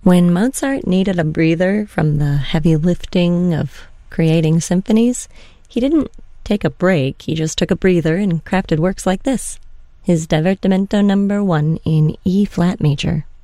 When Mozart needed a breather from the heavy lifting of creating symphonies, he didn't take a break, he just took a breather and crafted works like this. His Divertimento No. 1 in E-flat major.